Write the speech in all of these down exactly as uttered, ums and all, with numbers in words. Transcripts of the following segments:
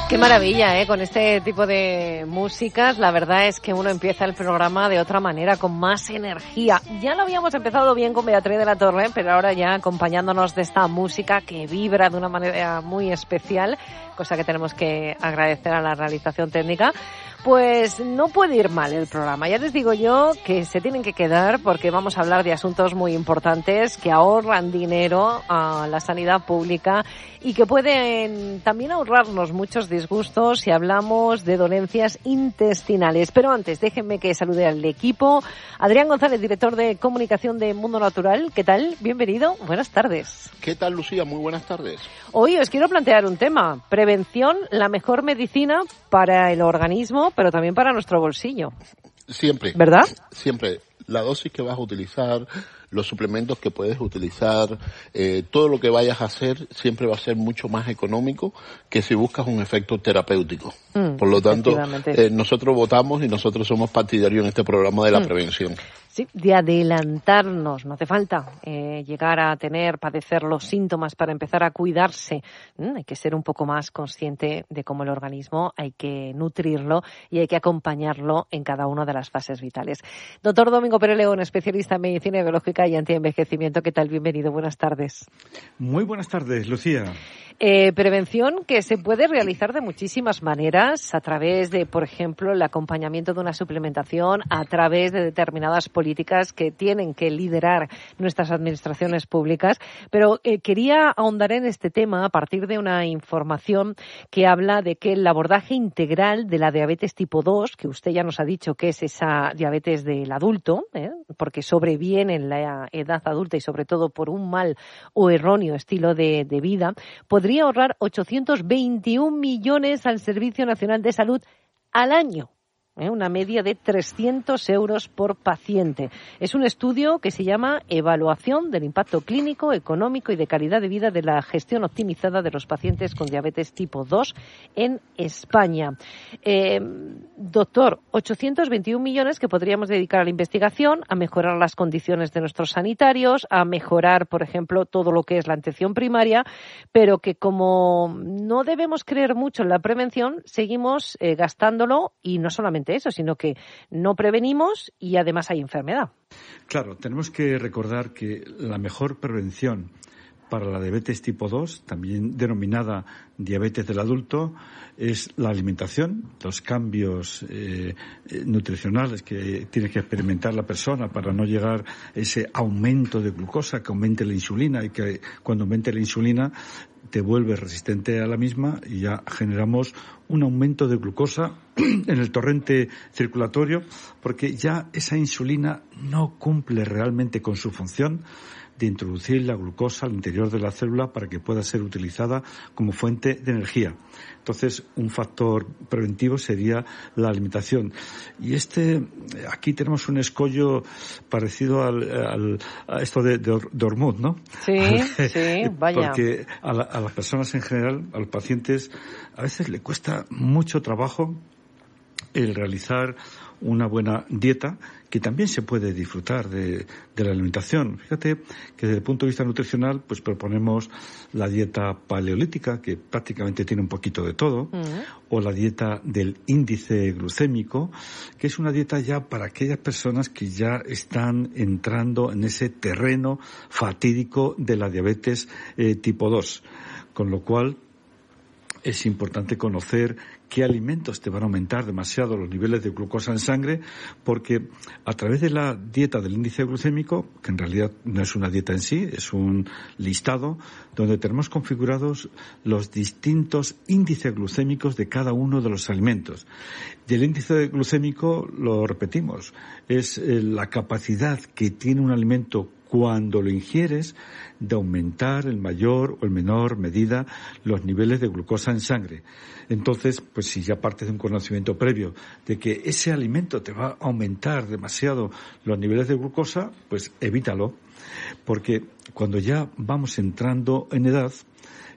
Qué maravilla, ¿eh? Con este tipo de músicas, la verdad es que uno empieza el programa de otra manera, con más energía. Ya lo habíamos empezado bien con Beatriz de la Torre, pero ahora ya acompañándonos de esta música que vibra de una manera muy especial, cosa que tenemos que agradecer a la realización técnica. Pues no puede ir mal el programa. Ya les digo yo que se tienen que quedar porque vamos a hablar de asuntos muy importantes que ahorran dinero a la sanidad pública y que pueden también ahorrarnos muchos disgustos si hablamos de dolencias intestinales. Pero antes, déjenme que salude al equipo. Adrián González, director de comunicación de Mundo Natural. ¿Qué tal? Bienvenido. Buenas tardes. ¿Qué tal, Lucía? Muy buenas tardes. Hoy os quiero plantear un tema. Prevención, la mejor medicina para el organismo, pero también para nuestro bolsillo. Siempre. ¿Verdad? Siempre. La dosis que vas a utilizar, los suplementos que puedes utilizar, eh, todo lo que vayas a hacer siempre va a ser mucho más económico que si buscas un efecto terapéutico. Mm, Por lo tanto, eh, nosotros votamos y nosotros somos partidarios en este programa de la mm. prevención. Sí, de adelantarnos. No hace falta eh, llegar a tener, padecer los síntomas para empezar a cuidarse. Mm, hay que ser un poco más consciente de cómo el organismo hay que nutrirlo y hay que acompañarlo en cada una de las fases vitales. Doctor Domingo Pérez León, especialista en medicina biológica y antienvejecimiento. ¿Qué tal? Bienvenido. Buenas tardes. Muy buenas tardes, Lucía. Eh, prevención que se puede realizar de muchísimas maneras, a través de, por ejemplo, el acompañamiento de una suplementación, a través de determinadas políticas que tienen que liderar nuestras administraciones públicas. Pero eh, quería ahondar en este tema a partir de una información que habla de que el abordaje integral de la diabetes tipo dos, que usted ya nos ha dicho que es esa diabetes del adulto, ¿eh? porque sobreviene en la edad adulta y sobre todo por un mal o erróneo estilo de, de vida, podría ahorrar ochocientos veintiún millones al Servicio Nacional de Salud al año. ¿eh? Una media de trescientos euros por paciente. Es un estudio que se llama Evaluación del Impacto Clínico, Económico y de Calidad de Vida de la Gestión Optimizada de los Pacientes con Diabetes Tipo dos en España. Eh, doctor, ochocientos veintiún millones que podríamos dedicar a la investigación, a mejorar las condiciones de nuestros sanitarios, a mejorar, por ejemplo, todo lo que es la atención primaria, pero que como no debemos creer mucho en la prevención, seguimos eh, gastándolo y no solamente eso, sino que no prevenimos y además hay enfermedad. Claro, tenemos que recordar que la mejor prevención para la diabetes tipo dos, también denominada diabetes del adulto, es la alimentación, los cambios eh, nutricionales que tiene que experimentar la persona para no llegar a ese aumento de glucosa, que aumente la insulina y que cuando aumente la insulina te vuelves resistente a la misma y ya generamos un aumento de glucosa en el torrente circulatorio porque ya esa insulina no cumple realmente con su función de introducir la glucosa al interior de la célula para que pueda ser utilizada como fuente de energía. Entonces, un factor preventivo sería la alimentación. Y este, aquí tenemos un escollo parecido al, al a esto de, de, de Hormuz, ¿no? Sí, sí, vaya. Porque a, la, a las personas en general, a los pacientes, a veces le cuesta mucho trabajo el realizar una buena dieta, que también se puede disfrutar de, de la alimentación. Fíjate que desde el punto de vista nutricional, pues proponemos la dieta paleolítica, que prácticamente tiene un poquito de todo, uh-huh. o la dieta del índice glucémico, que es una dieta ya para aquellas personas que ya están entrando en ese terreno fatídico de la diabetes eh, tipo dos. Con lo cual, es importante conocer qué alimentos te van a aumentar demasiado los niveles de glucosa en sangre, porque a través de la dieta del índice glucémico, que en realidad no es una dieta en sí, es un listado donde tenemos configurados los distintos índices glucémicos de cada uno de los alimentos. Y el índice glucémico, lo repetimos, es la capacidad que tiene un alimento cuando lo ingieres de aumentar en mayor o en menor medida los niveles de glucosa en sangre. Entonces, pues si ya partes de un conocimiento previo de que ese alimento te va a aumentar demasiado los niveles de glucosa, pues evítalo. Porque cuando ya vamos entrando en edad,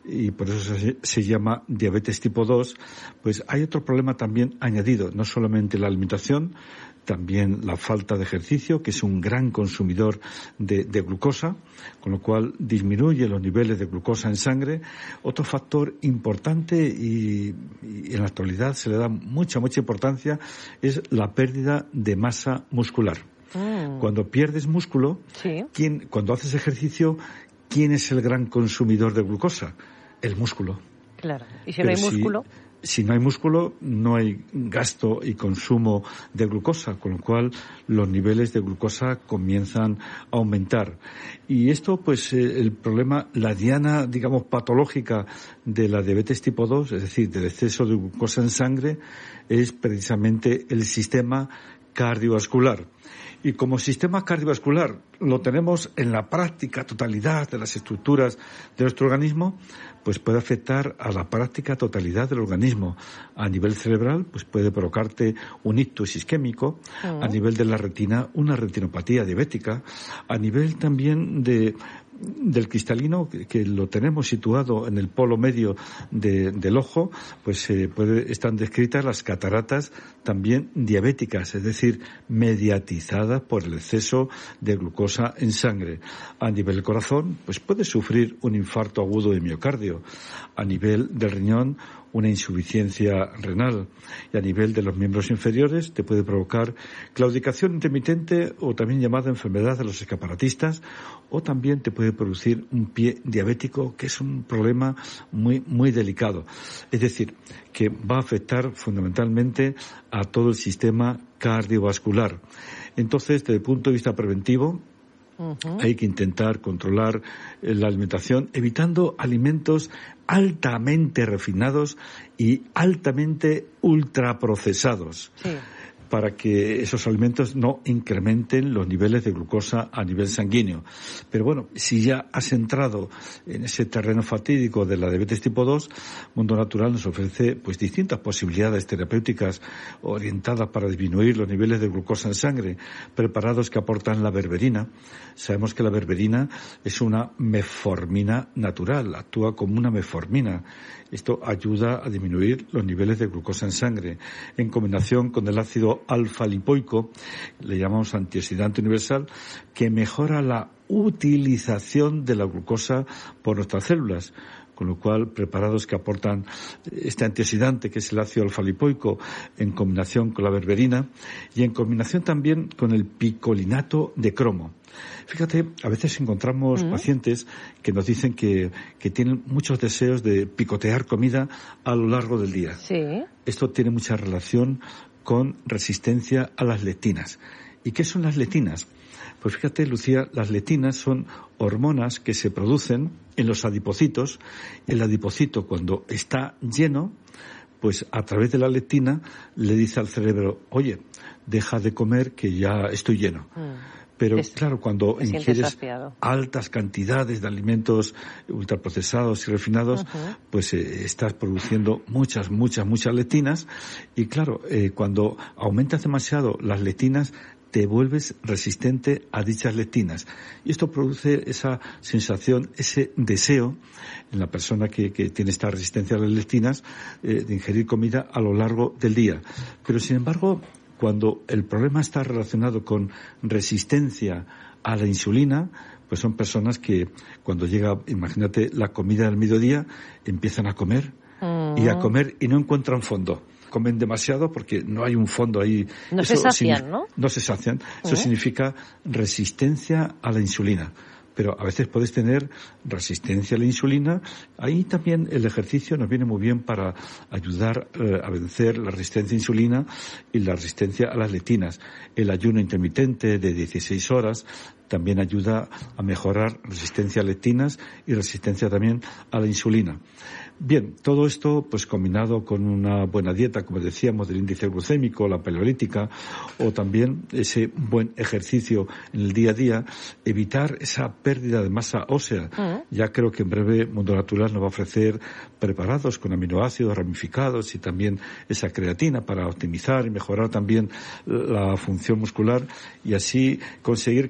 y por eso se, se llama diabetes tipo dos, pues hay otro problema también añadido, no solamente la alimentación, también la falta de ejercicio, que es un gran consumidor de, de glucosa, con lo cual disminuye los niveles de glucosa en sangre. Otro factor importante y, y en la actualidad se le da mucha, mucha importancia es la pérdida de masa muscular. Mm. Cuando pierdes músculo, sí. ¿quién, cuando haces ejercicio, ¿quién es el gran consumidor de glucosa? El músculo. Claro. ¿Y si Pero no hay músculo? Si, Si no hay músculo, no hay gasto y consumo de glucosa, con lo cual los niveles de glucosa comienzan a aumentar. Y esto, pues, eh, el problema, la diana, digamos, patológica de la diabetes tipo dos, es decir, del exceso de glucosa en sangre, es precisamente el sistema cardiovascular. Y como sistema cardiovascular lo tenemos en la práctica totalidad de las estructuras de nuestro organismo, pues puede afectar a la práctica totalidad del organismo. A nivel cerebral, pues puede provocarte un ictus isquémico, uh-huh. A nivel de la retina, una retinopatía diabética, a nivel también de del cristalino, que, que lo tenemos situado en el polo medio de, del ojo, pues eh, puede, están descritas las cataratas también diabéticas, es decir, mediatizadas por el exceso de glucosa en sangre. A nivel del corazón, pues puede sufrir un infarto agudo de miocardio. A nivel del riñón, una insuficiencia renal, y a nivel de los miembros inferiores te puede provocar claudicación intermitente, o también llamada enfermedad de los escaparatistas, o también te puede producir un pie diabético, que es un problema muy muy delicado. Es decir, que va a afectar fundamentalmente a todo el sistema cardiovascular. Entonces, desde el punto de vista preventivo, Uh-huh. hay que intentar controlar la alimentación, evitando alimentos altamente refinados y altamente ultraprocesados. Sí. Para que esos alimentos no incrementen los niveles de glucosa a nivel sanguíneo. Pero bueno, si ya has entrado en ese terreno fatídico de la diabetes tipo dos, Mundo Natural nos ofrece pues distintas posibilidades terapéuticas orientadas para disminuir los niveles de glucosa en sangre, preparados que aportan la berberina. Sabemos que la berberina es una metformina natural, actúa como una metformina. Esto ayuda a disminuir los niveles de glucosa en sangre, en combinación con el ácido alfa-lipoico, le llamamos antioxidante universal, que mejora la utilización de la glucosa por nuestras células. Con lo cual, preparados que aportan este antioxidante, que es el ácido alfa-lipoico, en combinación con la berberina, y en combinación también con el picolinato de cromo. Fíjate, a veces encontramos uh-huh. pacientes que nos dicen que, que tienen muchos deseos de picotear comida a lo largo del día. Sí. Esto tiene mucha relación con resistencia a las lectinas. ¿Y qué son las lectinas? Pues fíjate, Lucía, las lectinas son hormonas que se producen en los adipocitos. El adipocito, cuando está lleno, pues a través de la lectina le dice al cerebro, oye, deja de comer que ya estoy lleno. Mm. Pero es, claro, cuando ingieres altas cantidades de alimentos ultraprocesados y refinados, uh-huh. pues eh, estás produciendo muchas, muchas, muchas lectinas. Y claro, eh, cuando aumentas demasiado las lectinas, te vuelves resistente a dichas lectinas. Y esto produce esa sensación, ese deseo en la persona que, que tiene esta resistencia a las lectinas, eh, de ingerir comida a lo largo del día. Pero sin embargo, cuando el problema está relacionado con resistencia a la insulina, pues son personas que cuando llega, imagínate, la comida del mediodía, empiezan a comer mm. y a comer y no encuentran fondo. Comen demasiado porque no hay un fondo ahí. No Eso se sacian, ¿no? No se sacian. Eso uh-huh. significa resistencia a la insulina. Pero a veces puedes tener resistencia a la insulina. Ahí también el ejercicio nos viene muy bien para ayudar eh, a vencer la resistencia a insulina y la resistencia a las lectinas. El ayuno intermitente de dieciséis horas también ayuda a mejorar resistencia a lectinas y resistencia también a la insulina. Bien, todo esto pues combinado con una buena dieta, como decíamos, del índice glucémico, la paleolítica, o también ese buen ejercicio en el día a día, evitar esa pérdida de masa ósea. Uh-huh. Ya creo que en breve Mundo Natural nos va a ofrecer preparados con aminoácidos ramificados y también esa creatina para optimizar y mejorar también la función muscular y así conseguir que ese músculo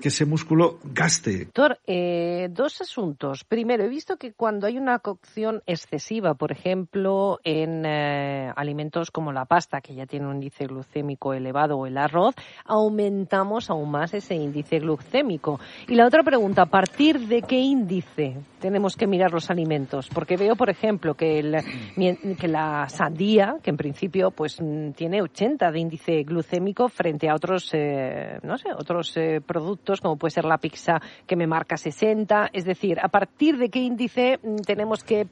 músculo gaste. Doctor, eh, dos asuntos. Primero, he visto que cuando hay una cocción excesiva, por ejemplo, en eh, alimentos como la pasta, que ya tiene un índice glucémico elevado, o el arroz, aumentamos aún más ese índice glucémico. Y la otra pregunta, ¿a partir de qué índice tenemos que mirar los alimentos? Porque veo, por ejemplo, que, el, que la sandía, que en principio pues tiene ochenta de índice glucémico frente a otros, eh, no sé, otros eh, productos, como puede ser la pizza, que me marca sesenta. Es decir, ¿a partir de qué índice tenemos que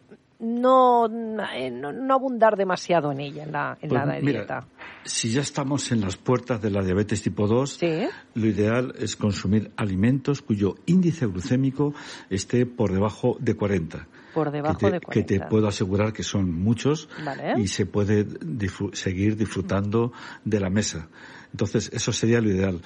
no, no, no abundar demasiado en ella, en la, en pues, la mira, dieta? Si ya estamos en las puertas de la diabetes tipo dos, ¿sí? Lo ideal es consumir alimentos cuyo índice glucémico esté por debajo de cuarenta. Por debajo que te, de cuarenta. Que te puedo asegurar que son muchos, vale. Y se puede disfr- seguir disfrutando de la mesa. Entonces, eso sería lo ideal.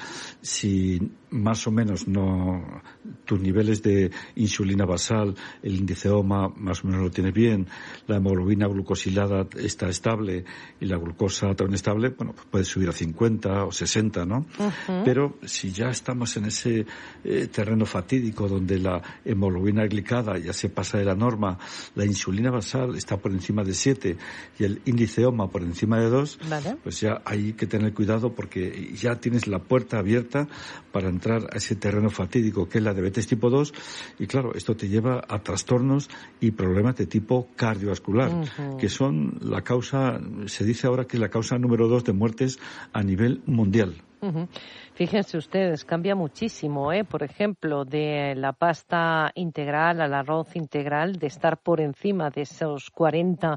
Si más o menos no tus niveles de insulina basal, el índice O M A más o menos lo tienes bien, la hemoglobina glucosilada está estable y la glucosa también estable, bueno, pues puedes subir a cincuenta o sesenta, ¿no? Uh-huh. Pero si ya estamos en ese eh, terreno fatídico donde la hemoglobina glicada ya se pasa de la norma, la insulina basal está por encima de siete y el índice O M A por encima de dos, vale. Pues ya hay que tener cuidado porque ya tienes la puerta abierta para entrar a ese terreno fatídico que es la diabetes tipo dos y claro, esto te lleva a trastornos y problemas de tipo cardiovascular, uh-huh. que son la causa, se dice ahora que es la causa número dos de muertes a nivel mundial. Uh-huh. Fíjense ustedes, cambia muchísimo, ¿eh? Por ejemplo, de la pasta integral al arroz integral, de estar por encima de esos cuarenta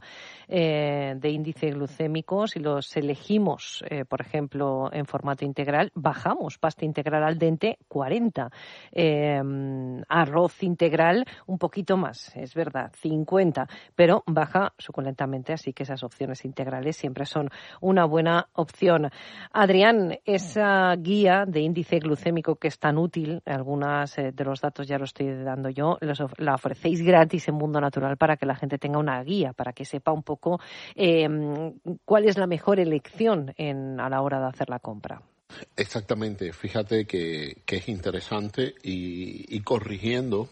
eh, de índice glucémico, si los elegimos, eh, por ejemplo, en formato integral, bajamos pasta integral al dente cuarenta, eh, arroz integral un poquito más, es verdad, cincuenta, pero baja suculentamente, así que esas opciones integrales siempre son una buena opción. Adrián, esa guía de índice glucémico que es tan útil, algunos eh, de los datos ya los estoy dando yo, los of- la ofrecéis gratis en Mundo Natural para que la gente tenga una guía, para que sepa un poco eh, cuál es la mejor elección en, a la hora de hacer la compra. Exactamente, fíjate que, que es interesante y, y corrigiendo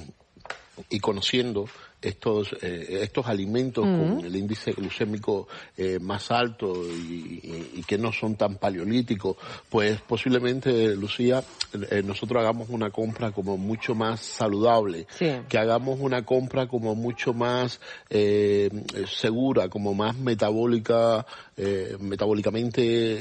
y conociendo estos eh, estos alimentos uh-huh. con el índice glucémico eh, más alto y, y, y que no son tan paleolíticos, pues posiblemente, Lucía, eh, nosotros hagamos una compra como mucho más saludable, sí. que hagamos una compra como mucho más eh, segura, como más metabólica, eh, metabólicamente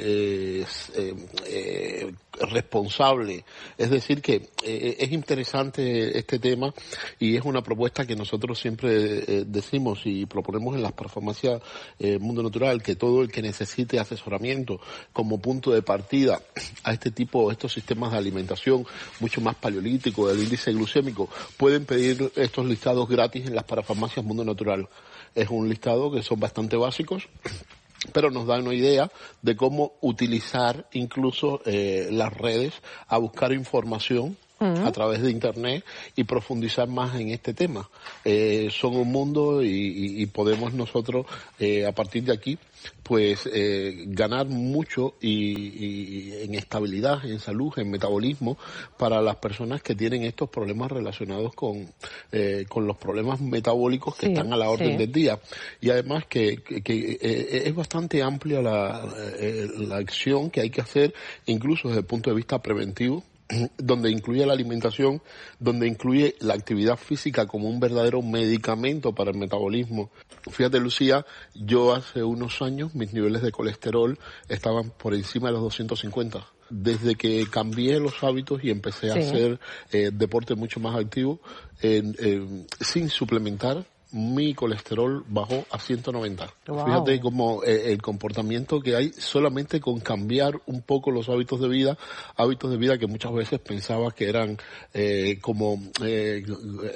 eh, eh, eh, responsable. Es decir, que eh, es interesante este tema y es una propuesta que nosotros siempre eh, decimos y proponemos en las farmacias eh, Mundo Natural, que todo el que necesite asesoramiento como punto de partida a este tipo, estos sistemas de alimentación mucho más paleolíticos, del índice glucémico, pueden pedir estos listados gratis en las parafarmacias Mundo Natural. Es un listado que son bastante básicos, pero nos da una idea de cómo utilizar incluso eh, las redes a buscar información uh-huh. a través de Internet y profundizar más en este tema. Eh, son un mundo y, y, y podemos nosotros, eh, a partir de aquí, pues eh, ganar mucho y, y en estabilidad, en salud, en metabolismo para las personas que tienen estos problemas relacionados con eh, con los problemas metabólicos que sí, están a la orden sí. del día. Y además que, que, que eh, es bastante amplia la, eh, la acción que hay que hacer, incluso desde el punto de vista preventivo, donde incluye la alimentación, donde incluye la actividad física como un verdadero medicamento para el metabolismo. Fíjate, Lucía, yo hace unos años mis niveles de colesterol estaban por encima de los doscientos cincuenta. Desde que cambié los hábitos y empecé sí. a hacer eh, deporte mucho más activo, eh, eh, sin suplementar, mi colesterol bajó a ciento noventa. Wow. Fíjate como eh, el comportamiento que hay solamente con cambiar un poco los hábitos de vida, hábitos de vida que muchas veces pensaba que eran eh, como eh,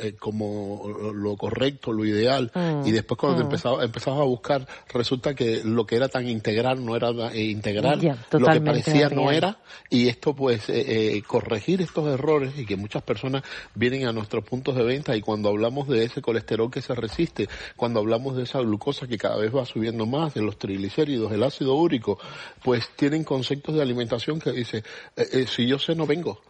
como lo correcto, lo ideal, mm. y después cuando mm. empezaba, empezabas a buscar, resulta que lo que era tan integral no era eh, integral, yeah, lo que parecía no era, y esto pues eh, eh, corregir estos errores y que muchas personas vienen a nuestros puntos de venta y cuando hablamos de ese colesterol que se resiste, cuando hablamos de esa glucosa que cada vez va subiendo más, de los triglicéridos, el ácido úrico, pues tienen conceptos de alimentación que dice, eh, eh, si yo sé no vengo.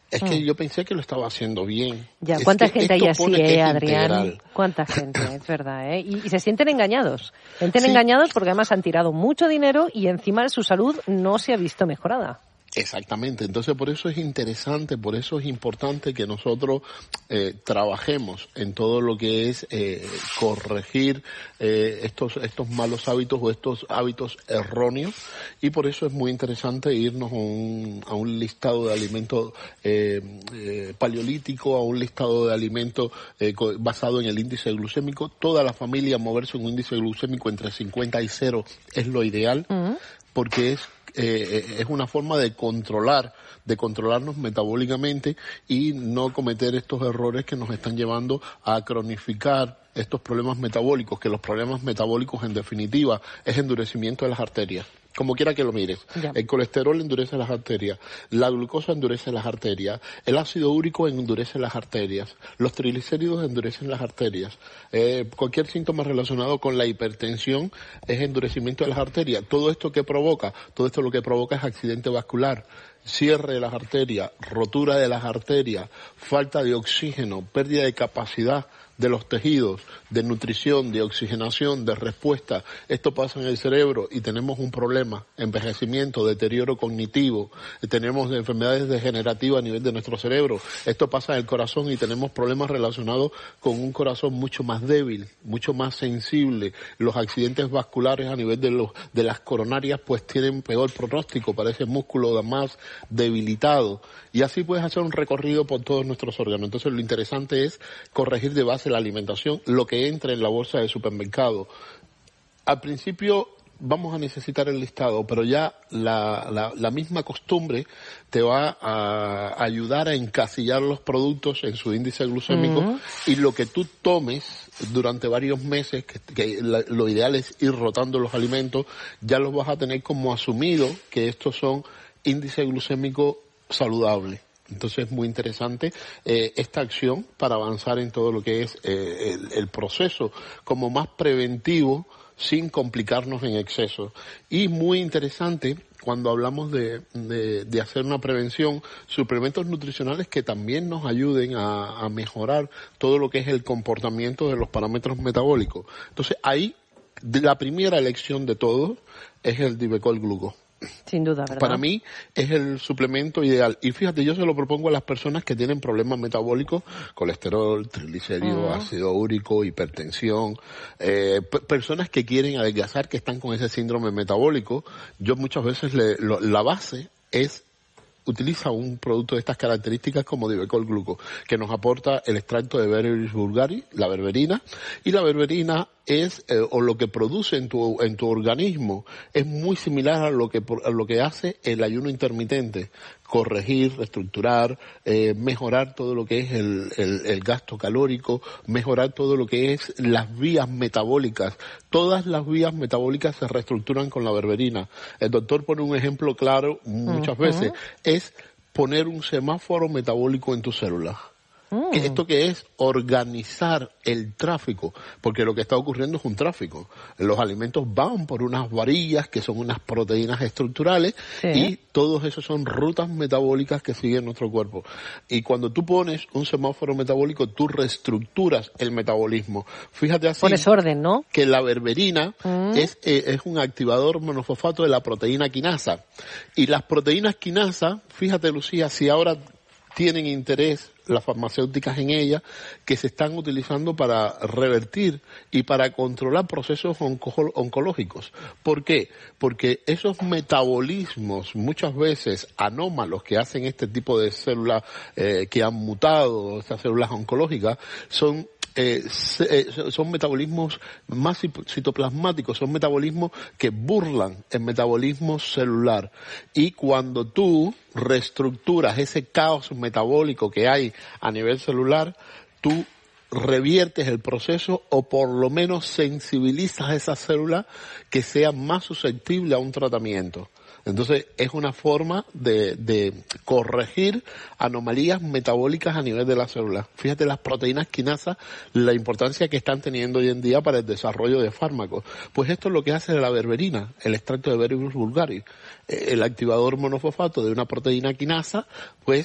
Es que yo pensé que lo estaba haciendo bien. Ya, es ¿cuánta gente hay así, eh, Adrián? Integral. ¿Cuánta gente? Es verdad, ¿eh? Y, y se sienten engañados. Se sienten sí. engañados porque además han tirado mucho dinero y encima su salud no se ha visto mejorada. Exactamente, entonces por eso es interesante, por eso es importante que nosotros eh, trabajemos en todo lo que es eh, corregir eh, estos estos malos hábitos o estos hábitos erróneos, y por eso es muy interesante irnos a un, a un listado de alimentos eh, eh, paleolítico, a un listado de alimentos eh, basado en el índice glucémico. Toda la familia moverse en un índice glucémico entre cincuenta y cero es lo ideal, uh-huh. porque es Eh, es una forma de controlar, de controlarnos metabólicamente y no cometer estos errores que nos están llevando a cronificar estos problemas metabólicos, que los problemas metabólicos en definitiva es endurecimiento de las arterias. Como quiera que lo mires. Ya. El colesterol endurece las arterias, la glucosa endurece las arterias, el ácido úrico endurece las arterias, los triglicéridos endurecen las arterias, eh, cualquier síntoma relacionado con la hipertensión es endurecimiento de las arterias. Todo esto que provoca, todo esto lo que provoca es accidente vascular, cierre de las arterias, rotura de las arterias, falta de oxígeno, pérdida de capacidad de los tejidos, de nutrición, de oxigenación, de respuesta. Esto pasa en el cerebro y tenemos un problema, envejecimiento, deterioro cognitivo, tenemos enfermedades degenerativas a nivel de nuestro cerebro. Esto pasa en el corazón y tenemos problemas relacionados con un corazón mucho más débil, mucho más sensible. Los accidentes vasculares a nivel de los de las coronarias pues tienen peor pronóstico, parece músculo más debilitado. Y así puedes hacer un recorrido por todos nuestros órganos. Entonces lo interesante es corregir de base la alimentación, lo que entra en la bolsa de supermercado. Al principio vamos a necesitar el listado, pero ya la, la, la misma costumbre te va a ayudar a encasillar los productos en su índice glucémico, uh-huh. y lo que tú tomes durante varios meses, que, que la, lo ideal es ir rotando los alimentos, ya los vas a tener como asumido que estos son índice glucémico saludable. Entonces es muy interesante eh, esta acción para avanzar en todo lo que es eh, el, el proceso como más preventivo sin complicarnos en exceso. Y muy interesante cuando hablamos de, de, de hacer una prevención, suplementos nutricionales que también nos ayuden a, a mejorar todo lo que es el comportamiento de los parámetros metabólicos. Entonces ahí la primera elección de todos es el Divecol Gluco. Sin duda, ¿verdad? Para mí es el suplemento ideal. Y fíjate, yo se lo propongo a las personas que tienen problemas metabólicos, colesterol, triglicéridos, uh-huh. ácido úrico, hipertensión, eh, p- personas que quieren adelgazar, que están con ese síndrome metabólico. Yo muchas veces le, lo, la base es utiliza un producto de estas características como Divecol Gluco, que nos aporta el extracto de Berberis vulgaris, la berberina, y la berberina es, eh, o lo que produce en tu, en tu organismo, es muy similar a lo que, a lo que hace el ayuno intermitente. Corregir, reestructurar, eh, mejorar todo lo que es el, el, el gasto calórico, mejorar todo lo que es las vías metabólicas. Todas las vías metabólicas se reestructuran con la berberina. El doctor pone un ejemplo claro muchas uh-huh. veces, es poner un semáforo metabólico en tu célula. Mm. ¿Esto qué es? Organizar el tráfico, porque lo que está ocurriendo es un tráfico. Los alimentos van por unas varillas que son unas proteínas estructurales, sí. y todos esos son rutas metabólicas que siguen nuestro cuerpo. Y cuando tú pones un semáforo metabólico, tú reestructuras el metabolismo. Fíjate así. Pones orden, ¿no? Que la berberina mm. es, eh, es un activador monofosfato de la proteína quinasa. Y las proteínas quinasa, fíjate Lucía, si ahora tienen interés las farmacéuticas en ella, que se están utilizando para revertir y para controlar procesos onco- oncológicos. ¿Por qué? Porque esos metabolismos muchas veces anómalos que hacen este tipo de células eh, que han mutado, estas células oncológicas, son Eh, son metabolismos más citoplasmáticos, son metabolismos que burlan el metabolismo celular. Y cuando tú reestructuras ese caos metabólico que hay a nivel celular, tú reviertes el proceso o por lo menos sensibilizas a esa célula que sea más susceptible a un tratamiento. Entonces, es una forma de, de corregir anomalías metabólicas a nivel de la célula. Fíjate las proteínas quinasas, la importancia que están teniendo hoy en día para el desarrollo de fármacos. Pues esto es lo que hace la berberina, el extracto de Berberis vulgaris. El activador monofosfato de una proteína quinasa, pues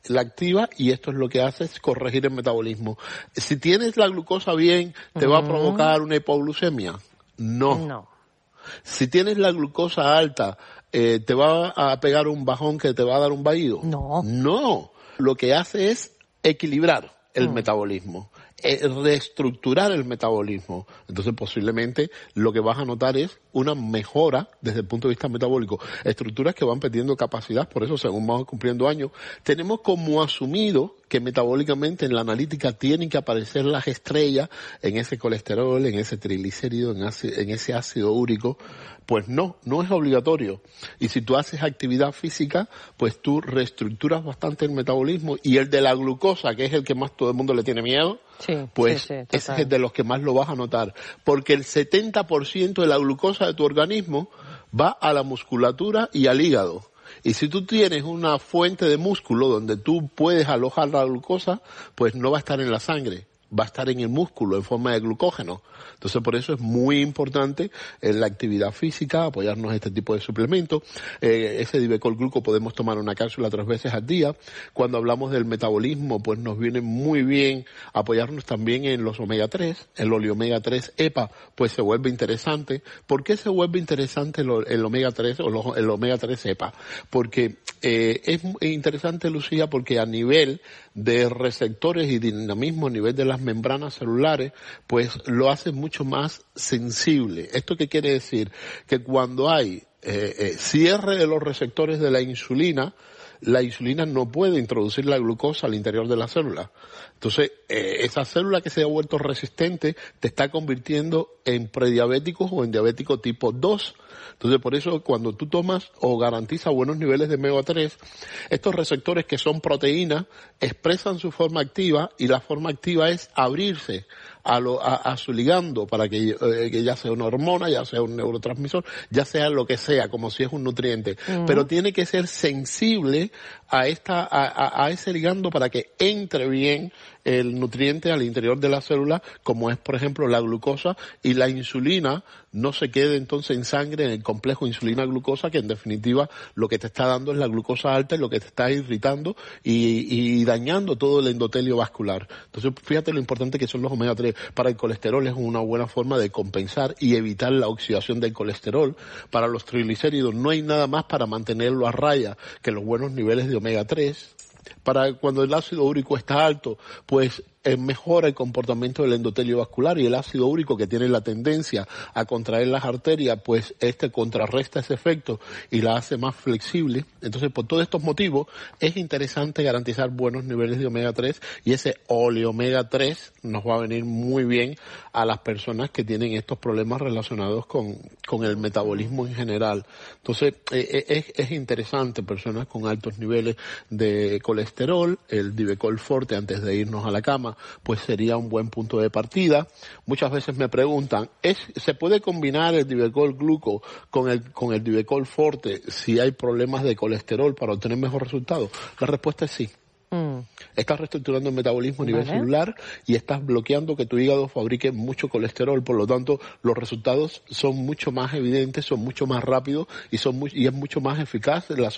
la activa y esto es lo que hace, es corregir el metabolismo. Si tienes la glucosa bien, ¿te uh-huh. va a provocar una hipoglucemia? No. No. Si tienes la glucosa alta, eh, ¿te va a pegar un bajón que te va a dar un vaído? No. No. Lo que hace es equilibrar el mm. metabolismo, eh, reestructurar el metabolismo. Entonces posiblemente lo que vas a notar es una mejora desde el punto de vista metabólico. Estructuras que van perdiendo capacidad, por eso según vamos cumpliendo años, tenemos como asumido que metabólicamente en la analítica tienen que aparecer las estrellas en ese colesterol, en ese triglicérido, en, ácido, en ese ácido úrico. Pues no, no es obligatorio. Y si tú haces actividad física, pues tú reestructuras bastante el metabolismo y el de la glucosa, que es el que más todo el mundo le tiene miedo, sí, pues sí, sí, ese es el de los que más lo vas a notar. Porque el setenta por ciento de la glucosa de tu organismo va a la musculatura y al hígado. Y si tú tienes una fuente de músculo donde tú puedes alojar la glucosa, pues no va a estar en la sangre, va a estar en el músculo en forma de glucógeno. Entonces por eso es muy importante en la actividad física apoyarnos este tipo de suplementos. Eh, ese Divecol Gluco podemos tomar una cápsula tres veces al día. Cuando hablamos del metabolismo, pues nos viene muy bien apoyarnos también en los omega tres, el oleomega tres EPA, pues se vuelve interesante. ¿Por qué se vuelve interesante el, el omega tres o los, el omega tres EPA? Porque eh, es interesante, Lucía, porque a nivel de receptores y dinamismo, a nivel de las membranas celulares, pues lo hace mucho más sensible. ¿Esto qué quiere decir? Que cuando hay eh, eh, cierre de los receptores de la insulina, la insulina no puede introducir la glucosa al interior de la célula. Entonces, eh, esa célula que se ha vuelto resistente te está convirtiendo en prediabéticos o en diabético tipo dos. Entonces, por eso, cuando tú tomas o garantizas buenos niveles de omega tres, estos receptores que son proteínas expresan su forma activa y la forma activa es abrirse a, lo, a, a su ligando para que, eh, que ya sea una hormona, ya sea un neurotransmisor, ya sea lo que sea, como si es un nutriente. Uh-huh. Pero tiene que ser sensible a esta, a, a, a ese ligando para que entre bien el nutriente al interior de la célula, como es, por ejemplo, la glucosa, y la insulina no se quede entonces en sangre en el complejo insulina-glucosa, que en definitiva lo que te está dando es la glucosa alta y lo que te está irritando y, y dañando todo el endotelio vascular. Entonces, fíjate lo importante que son los omega tres. Para el colesterol es una buena forma de compensar y evitar la oxidación del colesterol. Para los triglicéridos no hay nada más para mantenerlo a raya que los buenos niveles de omega tres. Para cuando el ácido úrico está alto, pues eh, mejora el comportamiento del endotelio vascular, y el ácido úrico, que tiene la tendencia a contraer las arterias, pues este contrarresta ese efecto y la hace más flexible. Entonces, por todos estos motivos, es interesante garantizar buenos niveles de omega tres, y ese oleomega tres nos va a venir muy bien a las personas que tienen estos problemas relacionados con, con el metabolismo en general. Entonces, eh, es, es interesante, personas con altos niveles de colesterol, el Divecol Forte antes de irnos a la cama, pues sería un buen punto de partida. Muchas veces me preguntan, ¿es, ¿se puede combinar el Divecol Gluco con el, con el Divecol Forte si hay problemas de colesterol para obtener mejor resultado? La respuesta es sí. Mm. Estás reestructurando el metabolismo a nivel vale. celular y estás bloqueando que tu hígado fabrique mucho colesterol, por lo tanto los resultados son mucho más evidentes, son mucho más rápidos y son muy, y es mucho más eficaz la